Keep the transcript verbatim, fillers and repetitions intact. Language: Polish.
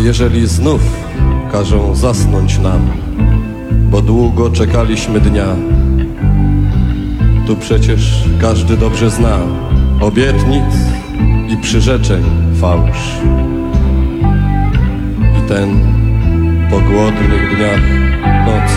jeżeli znów każą zasnąć nam, bo długo czekaliśmy dnia, tu przecież każdy dobrze zna obietnic i przyrzeczeń fałsz. I ten po głodnych dniach nocy